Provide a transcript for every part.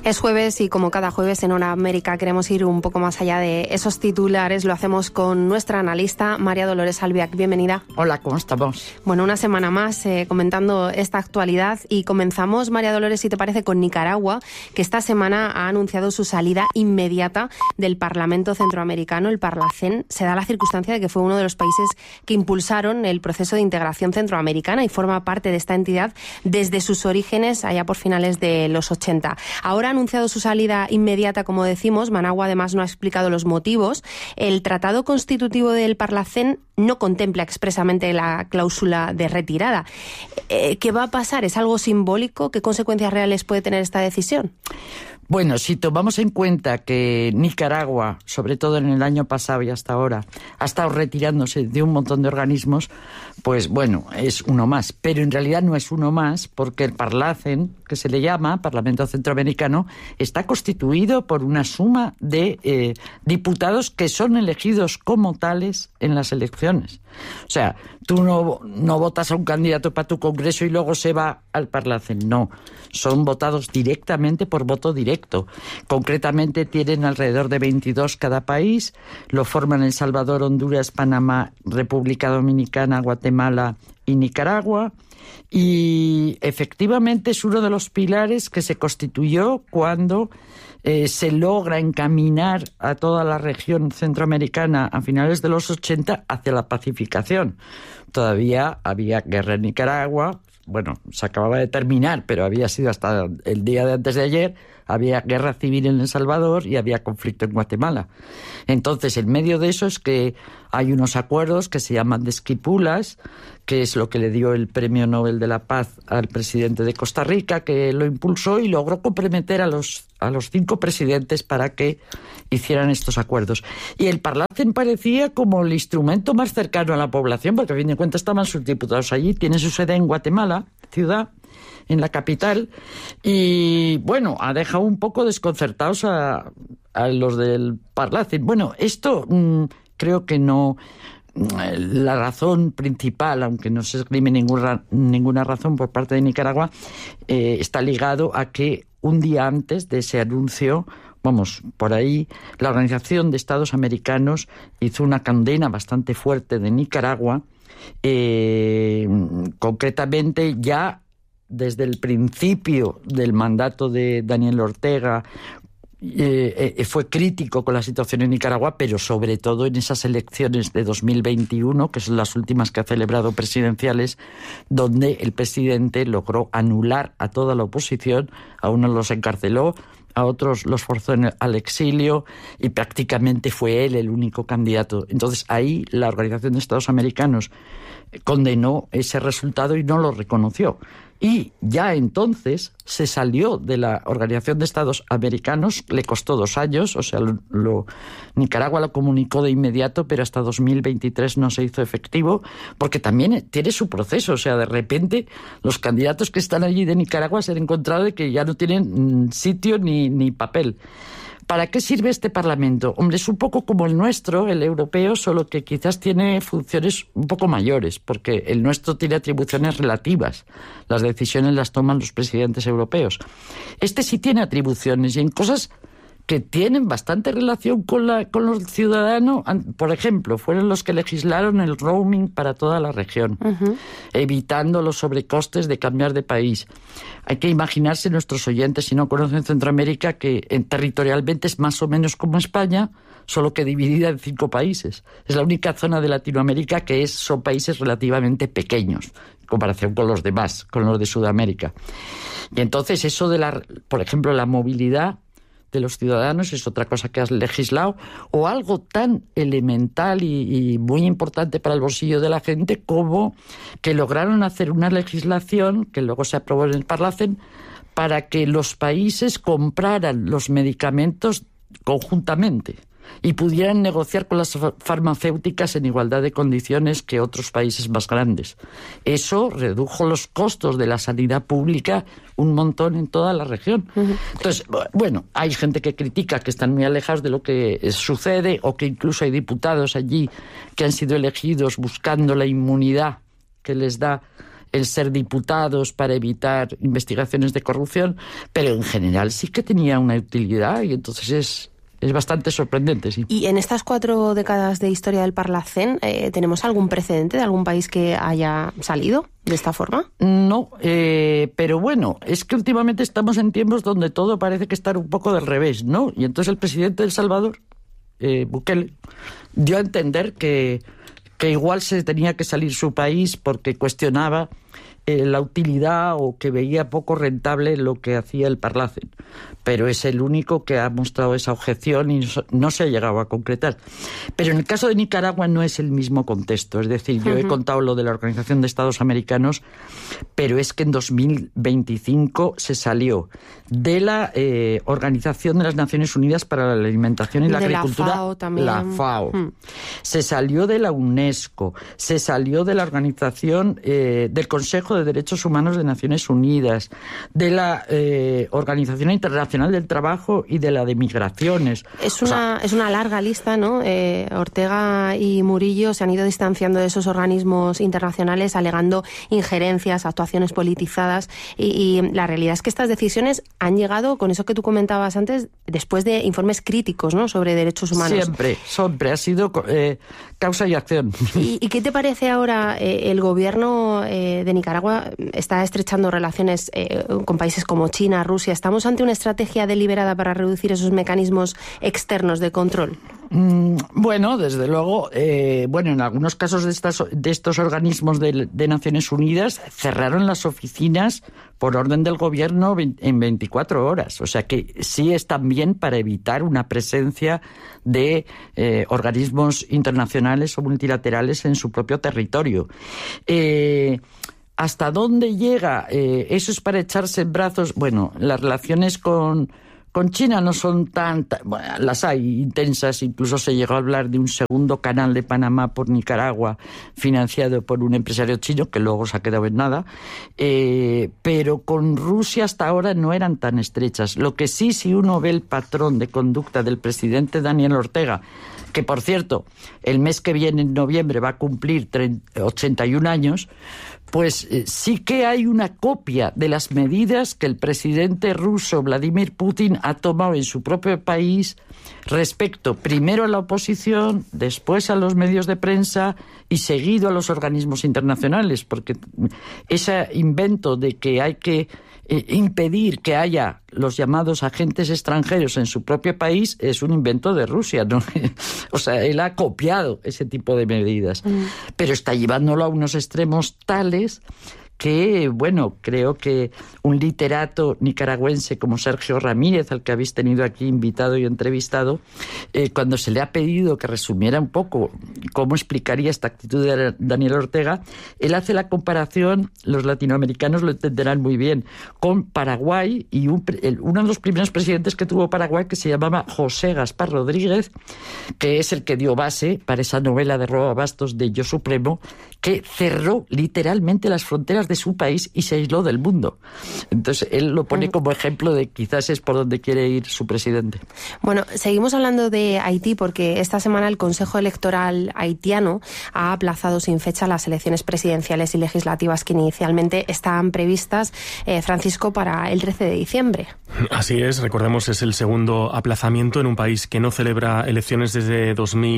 Es jueves y como cada jueves en Hora América queremos ir un poco más allá de esos titulares. Lo hacemos con nuestra analista María Dolores Albiac. Bienvenida. Hola, ¿cómo estamos? Bueno, una semana más comentando esta actualidad y comenzamos, María Dolores, si te parece, con Nicaragua, que esta semana ha anunciado su salida inmediata del Parlamento Centroamericano, el Parlacén. Se da la circunstancia de que fue uno de los países que impulsaron el proceso de integración centroamericana y forma parte de esta entidad desde sus orígenes allá por finales de los 80. Ahora ha anunciado su salida inmediata, como decimos. Managua además no ha explicado los motivos. El Tratado Constitutivo del Parlacén no contempla expresamente la cláusula de retirada. ¿Qué va a pasar? ¿Es algo simbólico? ¿Qué consecuencias reales puede tener esta decisión? Bueno, si tomamos en cuenta que Nicaragua, sobre todo en el año pasado y hasta ahora, ha estado retirándose de un montón de organismos, pues bueno, es uno más. Pero en realidad no es uno más, porque el Parlacén, que se le llama Parlamento Centroamericano, está constituido por una suma de diputados que son elegidos como tales en las elecciones. O sea, tú no votas a un candidato para tu congreso y luego se va al Parlacén. No, son votados directamente por voto directo. Concretamente tienen alrededor de 22 cada país, lo forman El Salvador, Honduras, Panamá, República Dominicana, Guatemala y Nicaragua. Y efectivamente es uno de los pilares que se constituyó cuando se logra encaminar a toda la región centroamericana a finales de los 80 hacia la pacificación. Todavía había guerra en Nicaragua, bueno, se acababa de terminar, pero había sido hasta el día de antes de ayer. Había guerra civil en El Salvador y había conflicto en Guatemala. Entonces, en medio de eso es que hay unos acuerdos que se llaman de Esquipulas, que es lo que le dio el Premio Nobel de la Paz al presidente de Costa Rica, que lo impulsó y logró comprometer a los 5 presidentes para que hicieran estos acuerdos. Y el Parlacén parecía como el instrumento más cercano a la población, porque a fin de cuentas estaban sus diputados allí. Tiene su sede en Guatemala, ciudad, en la capital, y bueno, ha dejado un poco desconcertados a los del Parlacén. Bueno, esto creo que no. La razón principal, aunque no se esgrime ninguna razón por parte de Nicaragua, está ligado a que un día antes de ese anuncio, por ahí, la Organización de Estados Americanos hizo una condena bastante fuerte de Nicaragua, concretamente ya desde el principio del mandato de Daniel Ortega. Fue crítico con la situación en Nicaragua, pero sobre todo en esas elecciones de 2021, que son las últimas que ha celebrado presidenciales, donde el presidente logró anular a toda la oposición. A unos los encarceló, a otros los forzó al exilio y prácticamente fue él el único candidato. Entonces ahí la Organización de Estados Americanos condenó ese resultado y no lo reconoció. Y ya entonces se salió de la Organización de Estados Americanos, le costó 2 años, o sea, Nicaragua lo comunicó de inmediato, pero hasta 2023 no se hizo efectivo, porque también tiene su proceso. O sea, de repente los candidatos que están allí de Nicaragua se han encontrado de que ya no tienen sitio ni papel. ¿Para qué sirve este Parlamento? Hombre, es un poco como el nuestro, el europeo, solo que quizás tiene funciones un poco mayores, porque el nuestro tiene atribuciones relativas. Las decisiones las toman los presidentes europeos. Este sí tiene atribuciones y en cosas que tienen bastante relación con los ciudadanos. Por ejemplo, fueron los que legislaron el roaming para toda la región, evitando los sobrecostes de cambiar de país. Hay que imaginarse, nuestros oyentes, si no conocen Centroamérica, que territorialmente es más o menos como España, solo que dividida en 5 países. Es la única zona de Latinoamérica que son países relativamente pequeños en comparación con los demás, con los de Sudamérica. Y entonces eso por ejemplo, la movilidad de los ciudadanos es otra cosa que has legislado, o algo tan elemental y muy importante para el bolsillo de la gente como que lograron hacer una legislación que luego se aprobó en el Parlacén para que los países compraran los medicamentos conjuntamente y pudieran negociar con las farmacéuticas en igualdad de condiciones que otros países más grandes. Eso redujo los costos de la sanidad pública un montón en toda la región. Entonces, bueno, hay gente que critica que están muy alejados de lo que sucede, o que incluso hay diputados allí que han sido elegidos buscando la inmunidad que les da en ser diputados para evitar investigaciones de corrupción, pero en general sí que tenía una utilidad y entonces es bastante sorprendente, sí. ¿Y en estas 4 décadas de historia del Parlacén tenemos algún precedente de algún país que haya salido de esta forma? No, pero bueno, es que últimamente estamos en tiempos donde todo parece que está un poco del revés, ¿no? Y entonces el presidente de El Salvador, Bukele, dio a entender que igual se tenía que salir su país porque cuestionaba la utilidad o que veía poco rentable lo que hacía el Parlacén. Pero es el único que ha mostrado esa objeción y no se ha llegado a concretar. Pero en el caso de Nicaragua no es el mismo contexto. Es decir, yo he contado lo de la Organización de Estados Americanos, pero es que en 2025 se salió de la Organización de las Naciones Unidas para la Alimentación y la Agricultura. La FAO también. La FAO. Se salió de la UNESCO, se salió de la Organización del Consejo de Derechos Humanos de Naciones Unidas, de la Organización Internacional del Trabajo y de la de Migraciones. Es una larga lista, ¿no? Ortega y Murillo se han ido distanciando de esos organismos internacionales alegando injerencias, actuaciones politizadas y la realidad es que estas decisiones han llegado, con eso que tú comentabas antes, después de informes críticos, ¿no?, sobre derechos humanos. Siempre ha sido causa y acción. ¿Y qué te parece ahora? El gobierno de Nicaragua está estrechando relaciones con países como China, Rusia. ¿Estamos ante una estrategia deliberada para reducir esos mecanismos externos de control? Bueno, desde luego, en algunos casos de estos organismos de Naciones Unidas cerraron las oficinas por orden del gobierno en 24 horas. O sea que sí es también para evitar una presencia de organismos internacionales o multilaterales en su propio territorio. ¿Hasta dónde llega? Eso es para echarse en brazos. Bueno, las relaciones con China no son bueno, las hay intensas, incluso se llegó a hablar de un segundo canal de Panamá por Nicaragua, financiado por un empresario chino, que luego se ha quedado en nada, pero con Rusia hasta ahora no eran tan estrechas. Lo que sí, si uno ve el patrón de conducta del presidente Daniel Ortega, que por cierto, el mes que viene, en noviembre, va a cumplir 81 años, pues sí que hay una copia de las medidas que el presidente ruso Vladimir Putin ha tomado en su propio país respecto primero a la oposición, después a los medios de prensa y seguido a los organismos internacionales, porque ese invento de que hay que impedir que haya los llamados agentes extranjeros en su propio país es un invento de Rusia, ¿no? O sea, él ha copiado ese tipo de medidas, pero está llevándolo a unos extremos tales que, bueno, creo que un literato nicaragüense como Sergio Ramírez, al que habéis tenido aquí invitado y entrevistado, cuando se le ha pedido que resumiera un poco cómo explicaría esta actitud de Daniel Ortega, él hace la comparación, los latinoamericanos lo entenderán muy bien, con Paraguay y uno de los primeros presidentes que tuvo Paraguay, que se llamaba José Gaspar Rodríguez, que es el que dio base para esa novela de Roa Bastos de Yo Supremo, que cerró literalmente las fronteras de su país y se aisló del mundo. Entonces, él lo pone como ejemplo de quizás es por donde quiere ir su presidente. Bueno, seguimos hablando de Haití porque esta semana el Consejo Electoral haitiano ha aplazado sin fecha las elecciones presidenciales y legislativas que inicialmente estaban previstas, Francisco, para el 13 de diciembre. Así es, recordemos, es el segundo aplazamiento en un país que no celebra elecciones desde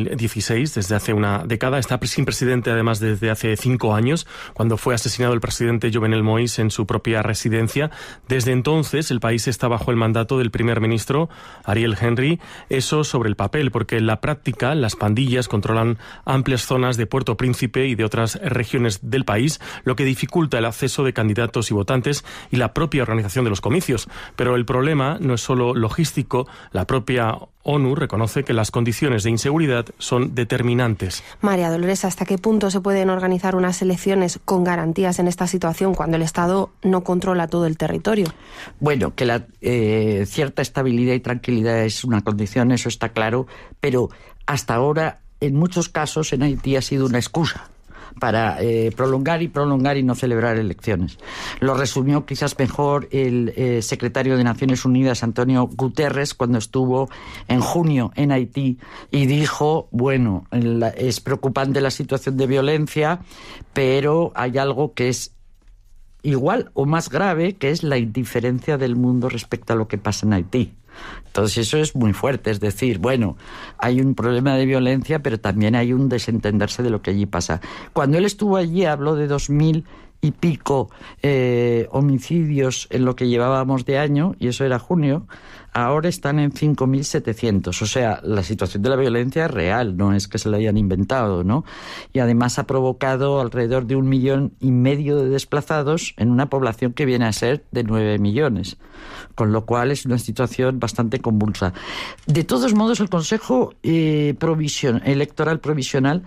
2016, desde hace una década. Está sin presidente, además, desde hace 5 años, cuando fue asesinado el presidente Jovenel Moïse en su propia residencia. Desde entonces, el país está bajo el mandato del primer ministro, Ariel Henry. Eso sobre el papel, porque en la práctica las pandillas controlan amplias zonas de Puerto Príncipe y de otras regiones del país, lo que dificulta el acceso de candidatos y votantes y la propia organización de los comicios. Pero el problema no es solo logístico. La propia ONU reconoce que las condiciones de inseguridad son determinantes. María Dolores, ¿hasta qué punto se pueden organizar unas elecciones con garantías en esta situación cuando el Estado no controla todo el territorio? Bueno, que la cierta estabilidad y tranquilidad es una condición, eso está claro, pero hasta ahora, en muchos casos, en Haití ha sido una excusa para prolongar y no celebrar elecciones. Lo resumió quizás mejor el secretario de Naciones Unidas, Antonio Guterres, cuando estuvo en junio en Haití y dijo, bueno, es preocupante la situación de violencia, pero hay algo que es igual o más grave, que es la indiferencia del mundo respecto a lo que pasa en Haití. Entonces eso es muy fuerte, es decir, bueno, hay un problema de violencia, pero también hay un desentenderse de lo que allí pasa. Cuando él estuvo allí habló de 2000 y pico homicidios en lo que llevábamos de año, y eso era junio. Ahora están en 5.700. O sea, la situación de la violencia es real, no es que se la hayan inventado, ¿no? Y además ha provocado alrededor de 1,5 millones de desplazados en una población que viene a ser de 9 millones. Con lo cual es una situación bastante convulsa. De todos modos, el Consejo Electoral Provisional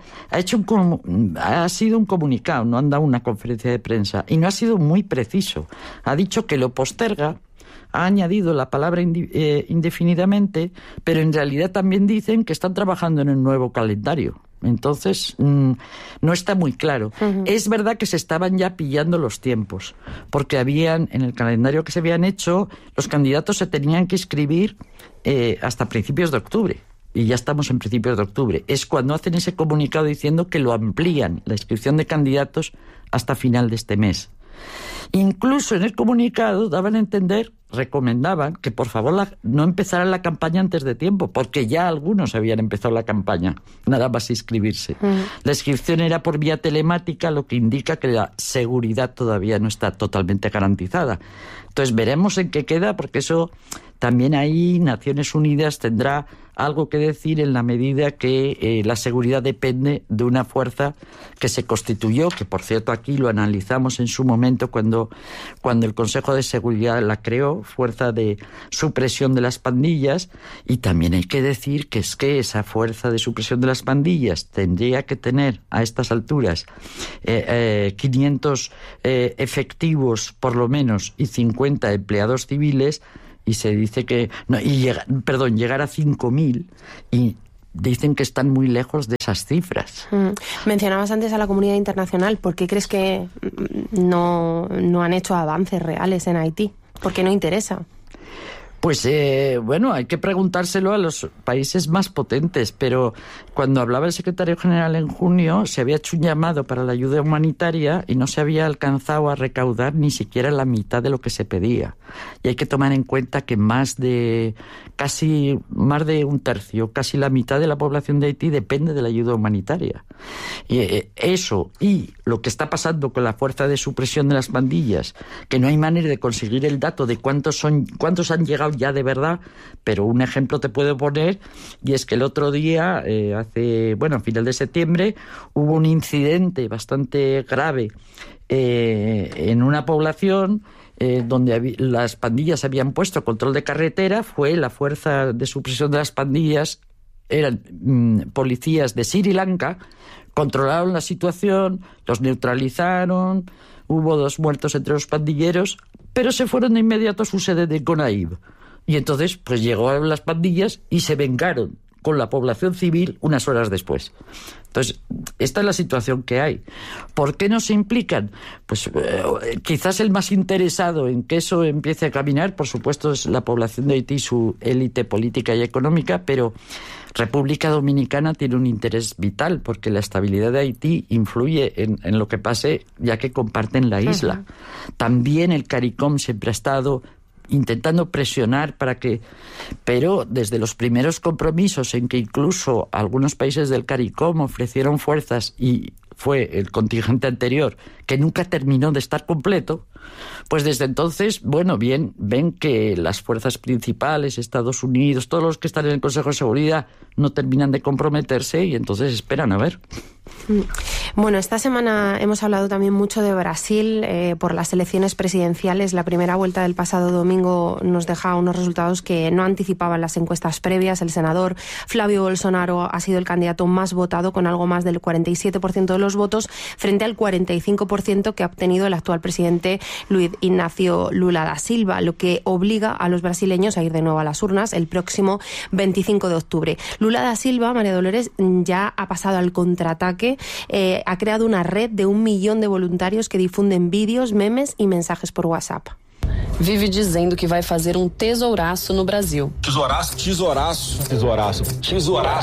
ha sido un comunicado, no han dado una conferencia de prensa, y no ha sido muy preciso. Ha dicho que lo posterga, ha añadido la palabra indefinidamente, pero en realidad también dicen que están trabajando en un nuevo calendario. Entonces, no está muy claro. Uh-huh. Es verdad que se estaban ya pillando los tiempos, porque en el calendario que se habían hecho, los candidatos se tenían que inscribir hasta principios de octubre. Y ya estamos en principios de octubre. Es cuando hacen ese comunicado diciendo que lo amplían, la inscripción de candidatos, hasta final de este mes. Incluso en el comunicado daban a entender, recomendaban que por favor no empezaran la campaña antes de tiempo, porque ya algunos habían empezado la campaña, nada más inscribirse. La inscripción era por vía telemática, lo que indica que la seguridad todavía no está totalmente garantizada. Entonces veremos en qué queda, porque eso también ahí Naciones Unidas tendrá algo que decir en la medida que la seguridad depende de una fuerza que se constituyó, que por cierto aquí lo analizamos en su momento cuando el Consejo de Seguridad la creó, Fuerza de Supresión de las Pandillas, y también hay que decir que es que esa Fuerza de Supresión de las Pandillas tendría que tener a estas alturas 500 efectivos por lo menos y 50 empleados civiles, y se dice que llegar a 5.000, y dicen que están muy lejos de esas cifras. Mencionabas antes a la comunidad internacional. ¿Por qué crees que no han hecho avances reales en Haití? ¿Por qué no interesa? Pues hay que preguntárselo a los países más potentes, pero cuando hablaba el secretario general en junio se había hecho un llamado para la ayuda humanitaria y no se había alcanzado a recaudar ni siquiera la mitad de lo que se pedía. Y hay que tomar en cuenta que más de un tercio, casi la mitad de la población de Haití depende de la ayuda humanitaria. Y eso y lo que está pasando con la Fuerza de Supresión de las Pandillas, que no hay manera de conseguir el dato de cuántos han llegado ya de verdad, pero un ejemplo te puedo poner, y es que el otro día, a final de septiembre, hubo un incidente bastante grave en una población donde las pandillas habían puesto control de carretera. Fue la Fuerza de Supresión de las Pandillas, eran policías de Sri Lanka, controlaron la situación, los neutralizaron, hubo 2 muertos entre los pandilleros, pero se fueron de inmediato a su sede de Conaib. Y entonces pues llegaron las pandillas y se vengaron con la población civil unas horas después. Entonces, esta es la situación que hay. ¿Por qué no se implican? Pues quizás el más interesado en que eso empiece a caminar, por supuesto, es la población de Haití, su élite política y económica, pero República Dominicana tiene un interés vital, porque la estabilidad de Haití influye en lo que pase, ya que comparten la isla. Uh-huh. También el CARICOM siempre ha estado intentando presionar pero desde los primeros compromisos en que incluso algunos países del CARICOM ofrecieron fuerzas, y fue el contingente anterior que nunca terminó de estar completo, pues desde entonces, ven que las fuerzas principales, Estados Unidos, todos los que están en el Consejo de Seguridad, no terminan de comprometerse, y entonces esperan a ver. Bueno, esta semana hemos hablado también mucho de Brasil por las elecciones presidenciales. La primera vuelta del pasado domingo nos deja unos resultados que no anticipaban las encuestas previas. El senador Flávio Bolsonaro ha sido el candidato más votado, con algo más del 47% de los votos, frente al 45% que ha obtenido el actual presidente Luiz Inácio Lula da Silva, lo que obliga a los brasileños a ir de nuevo a las urnas el próximo 25 de octubre. Lula da Silva, María Dolores, ya ha pasado al contraataque. Ha creado una red de 1 millón de voluntarios que difunden vídeos, memes y mensajes por WhatsApp. Vive dizendo que vai fazer tesouraço no Brasil. Tesouraço, tesouraço, tesouraço, tesouraço.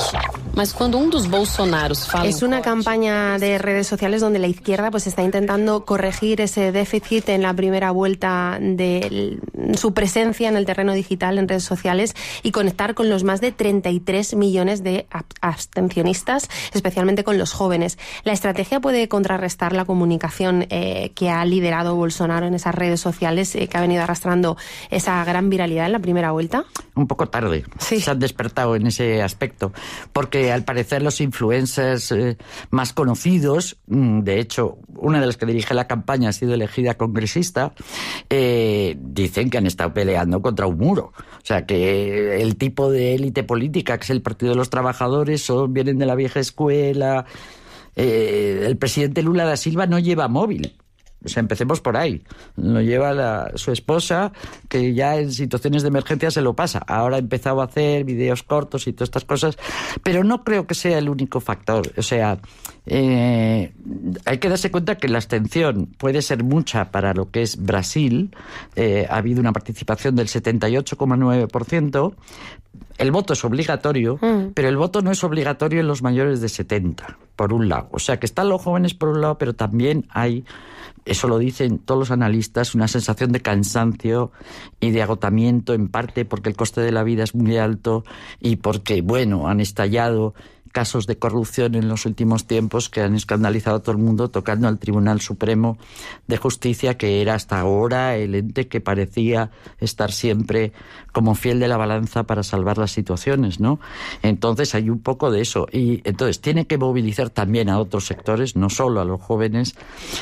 Mas quando dos Bolsonaros fala... Es una campaña de redes sociales donde la izquierda pues está intentando corregir ese déficit en la primera vuelta de su presencia en el terreno digital, en redes sociales, y conectar con los más de 33 millones de abstencionistas, especialmente con los jóvenes. ¿La estrategia puede contrarrestar la comunicación que ha liderado Bolsonaro en esas redes sociales, que ha venido arrastrando esa gran viralidad en la primera vuelta? Un poco tarde. Sí. Se han despertado en ese aspecto, porque al parecer los influencers más conocidos, de hecho, una de las que dirige la campaña ha sido elegida congresista, dicen que han estado peleando contra un muro. O sea, que el tipo de élite política, que es el Partido de los Trabajadores, vienen de la vieja escuela. El presidente Lula da Silva no lleva móvil. O sea, empecemos por ahí. Lo lleva su esposa, que ya en situaciones de emergencia se lo pasa. Ahora ha empezado a hacer videos cortos y todas estas cosas, pero no creo que sea el único factor. O sea, hay que darse cuenta que la abstención puede ser mucha para lo que es Brasil. Ha habido una participación del 78,9%. El voto es obligatorio, pero el voto no es obligatorio en los mayores de 70, por un lado. O sea, que están los jóvenes por un lado, pero también hay, eso lo dicen todos los analistas, una sensación de cansancio y de agotamiento, en parte porque el coste de la vida es muy alto y porque, bueno, han estallado casos de corrupción en los últimos tiempos que han escandalizado a todo el mundo, tocando al Tribunal Supremo de Justicia, que era hasta ahora el ente que parecía estar siempre como fiel de la balanza para salvar las situaciones, ¿no? Entonces hay un poco de eso, y entonces tiene que movilizar también a otros sectores, no solo a los jóvenes,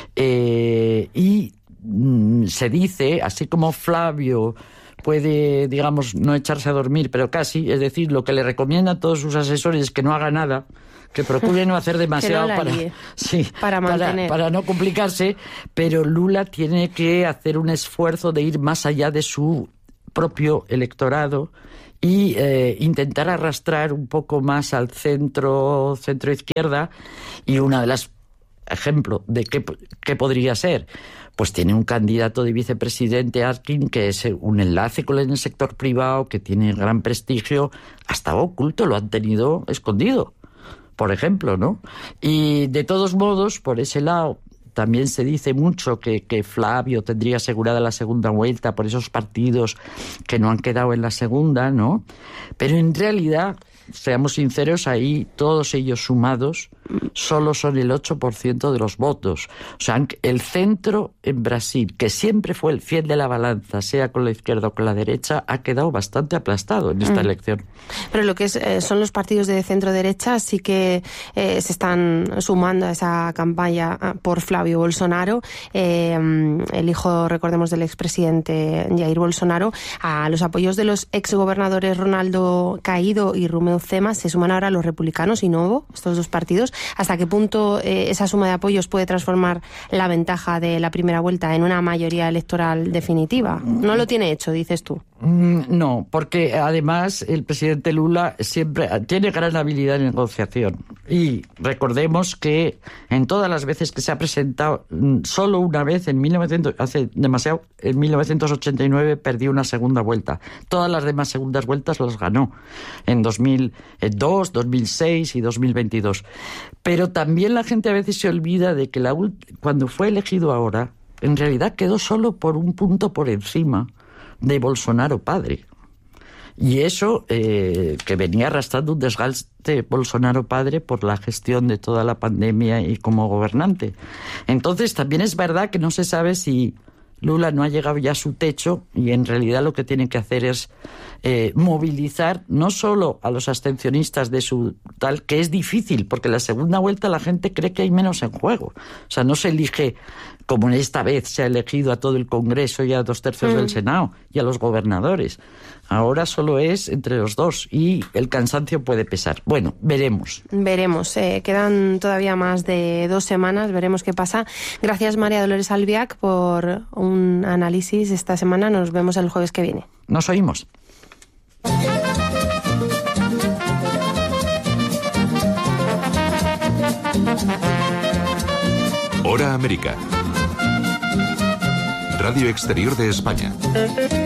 y se dice, así como Flavio puede, digamos, no echarse a dormir, pero casi, es decir, lo que le recomienda a todos sus asesores es que no haga nada, que procure no hacer demasiado para no complicarse, pero Lula tiene que hacer un esfuerzo de ir más allá de su propio electorado y intentar arrastrar un poco más al centro-izquierda, y una de las ejemplos de qué podría ser, pues tiene un candidato de vicepresidente, Arkin, que es un enlace con el sector privado, que tiene gran prestigio, hasta oculto, lo han tenido escondido, por ejemplo, ¿no? Y de todos modos, por ese lado, también se dice mucho que Flavio tendría asegurada la segunda vuelta por esos partidos que no han quedado en la segunda, ¿no? Pero en realidad, seamos sinceros, ahí todos ellos sumados solo son el 8% de los votos. O sea, el centro en Brasil, que siempre fue el fiel de la balanza, sea con la izquierda o con la derecha, ha quedado bastante aplastado en esta elección. Pero lo que son los partidos de centro-derecha sí que se están sumando a esa campaña por Flavio Bolsonaro, el hijo, recordemos, del expresidente Jair Bolsonaro. A los apoyos de los exgobernadores Ronaldo Caído y Romeu Zema se suman ahora los republicanos y Novo, estos dos partidos. ¿Hasta qué punto esa suma de apoyos puede transformar la ventaja de la primera vuelta en una mayoría electoral definitiva? No lo tiene hecho, dices tú. No, porque además el presidente Lula siempre tiene gran habilidad en negociación. Y recordemos que en todas las veces que se ha presentado, solo una vez, en 1989 perdió una segunda vuelta. Todas las demás segundas vueltas las ganó en 2002, 2006 y 2022. Pero también la gente a veces se olvida de que cuando fue elegido ahora, en realidad quedó solo por un punto por encima de Bolsonaro padre. Y eso que venía arrastrando un desgaste Bolsonaro padre por la gestión de toda la pandemia y como gobernante. Entonces también es verdad que no se sabe si Lula no ha llegado ya a su techo, y en realidad lo que tiene que hacer es movilizar no solo a los abstencionistas de su tal, que es difícil, porque en la segunda vuelta la gente cree que hay menos en juego. O sea, no se elige, como esta vez se ha elegido a todo el Congreso y a 2/3 del Senado y a los gobernadores. Ahora solo es entre los dos y el cansancio puede pesar. Bueno, veremos. Veremos. Quedan todavía más de 2 semanas. Veremos qué pasa. Gracias, María Dolores Albiac, por un análisis esta semana. Nos vemos el jueves que viene. Nos oímos. Hora América. Radio Exterior de España.